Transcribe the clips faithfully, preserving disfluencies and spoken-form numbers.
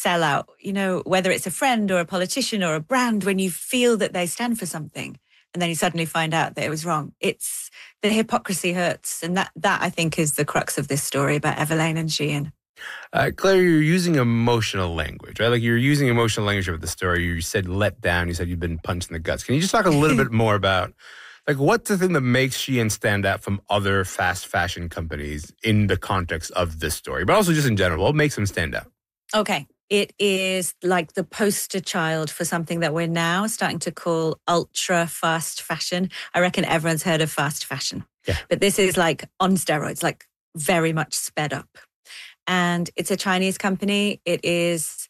sellout, you know, whether it's a friend or a politician or a brand, when you feel that they stand for something and then you suddenly find out that it was wrong. It's the hypocrisy hurts. And that, that I think is the crux of this story about Everlane and Shein. Uh, Claire, you're using emotional language, right? Like you're using emotional language with the story. You said let down. You said you've been punched in the guts. Can you just talk a little bit more about, like, what's the thing that makes Shein stand out from other fast fashion companies in the context of this story, but also just in general? What makes them stand out? Okay. It is like the poster child for something that we're now starting to call ultra fast fashion. I reckon everyone's heard of fast fashion. Yeah. But this is like on steroids, like very much sped up. And it's a Chinese company. It is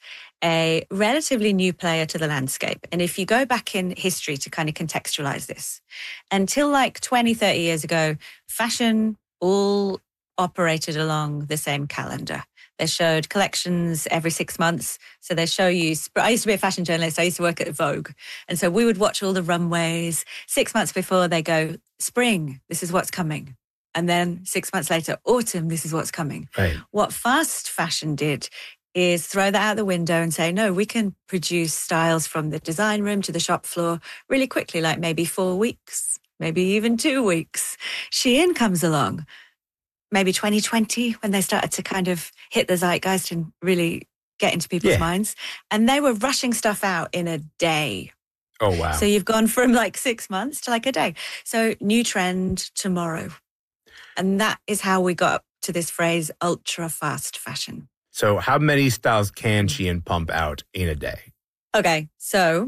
a relatively new player to the landscape. And if you go back in history to kind of contextualize this, until like twenty, thirty years ago, fashion all operated along the same calendar. They showed collections every six months. So they show you, I used to be a fashion journalist. I used to work at Vogue. And so we would watch all the runways. Six months before they go, spring, this is what's coming. And then six months later, autumn, this is what's coming. Right. What fast fashion did is throw that out the window and say, no, we can produce styles from the design room to the shop floor really quickly, like maybe four weeks, maybe even two weeks. Shein comes along, maybe twenty twenty, when they started to kind of hit the zeitgeist and really get into people's Yeah. minds. And they were rushing stuff out in a day. Oh, wow. So you've gone from like six months to like a day. So new trend tomorrow. And that is how we got up to this phrase, ultra fast fashion. So how many styles can Shein pump out in a day? Okay, so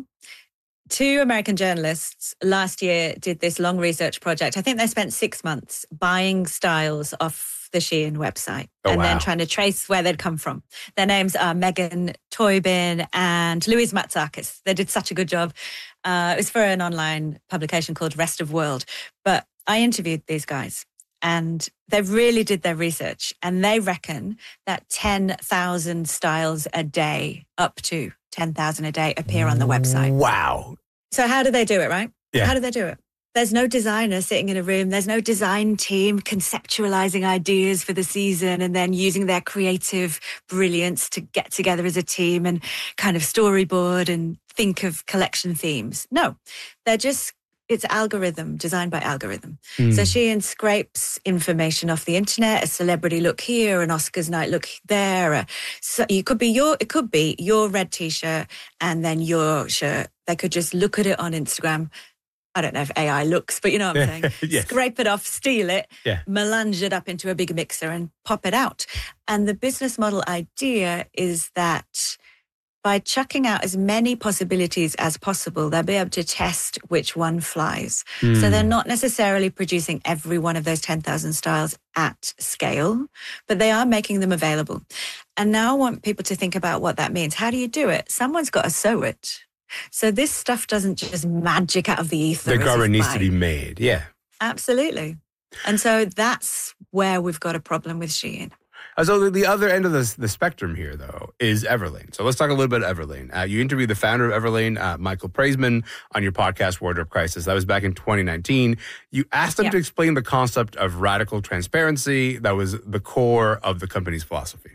two American journalists last year did this long research project. I think they spent six months buying styles off the Shein website oh, and wow. then trying to trace where they'd come from. Their names are Megan Toybin and Louise Matsakis. They did such a good job. Uh, it was for an online publication called Rest of World. But I interviewed these guys. And they really did their research, and they reckon that ten thousand styles a day, up to ten thousand a day, appear on the website. Wow. So how do they do it, right? Yeah. How do they do it? There's no designer sitting in a room. There's no design team conceptualizing ideas for the season and then using their creative brilliance to get together as a team and kind of storyboard and think of collection themes. No, they're just It's algorithm, designed by algorithm. Mm. So Shein scrapes information off the internet, a celebrity look here, an Oscars night look there. A, so you could be your, it could be your red t-shirt and then your shirt. They could just look at it on Instagram. I don't know if A I looks, but you know what I'm saying? Yes. Scrape it off, steal it, Yeah. melange it up into a big mixer and pop it out. And the business model idea is that by chucking out as many possibilities as possible, they'll be able to test which one flies. Mm. So they're not necessarily producing every one of those ten thousand styles at scale, but they are making them available. And now I want people to think about what that means. How do you do it? Someone's got to sew it. So this stuff doesn't just magic out of the ether. The garment needs by. to be made. Yeah. Absolutely. And so that's where we've got a problem with Shein. Uh, So the, the other end of the, the spectrum here, though, is Everlane. So let's talk a little bit of Everlane. Uh, you interviewed the founder of Everlane, uh, Michael Praisman, on your podcast, Wardrobe Crisis. That was back in twenty nineteen. You asked him Yeah. to explain the concept of radical transparency. That was the core of the company's philosophy.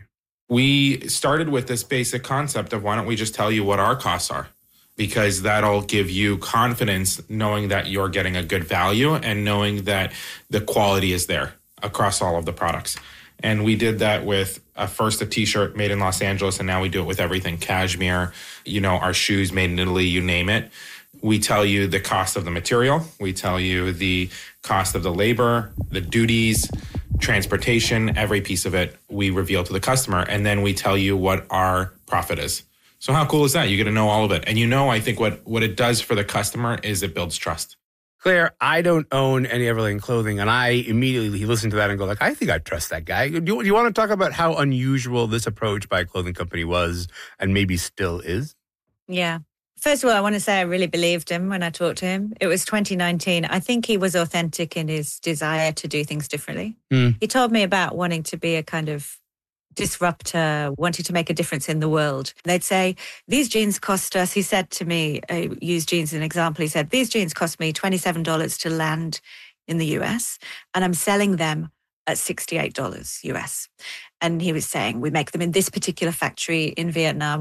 We started with this basic concept of why don't we just tell you what our costs are? Because that'll give you confidence knowing that you're getting a good value and knowing that the quality is there across all of the products. And we did that with uh, first a t-shirt made in Los Angeles, and now we do it with everything. Cashmere, you know, our shoes made in Italy, you name it. We tell you the cost of the material. We tell you the cost of the labor, the duties, transportation, every piece of it we reveal to the customer. And then we tell you what our profit is. So how cool is that? You get to know all of it. And you know, I think what, what it does for the customer is it builds trust. Claire, I don't own any Everlane clothing, and I immediately listen to that and go like, I think I trust that guy. Do you, do you want to talk about how unusual this approach by a clothing company was and maybe still is? Yeah. First of all, I want to say I really believed him when I talked to him. It was twenty nineteen. I think he was authentic in his desire to do things differently. Mm. He told me about wanting to be a kind of disruptor, wanting to make a difference in the world. They'd say, these jeans cost us, he said to me, I used jeans as an example, he said, these jeans cost me twenty-seven dollars to land in the U S, and I'm selling them at sixty-eight dollars U S. And he was saying, we make them in this particular factory in Vietnam.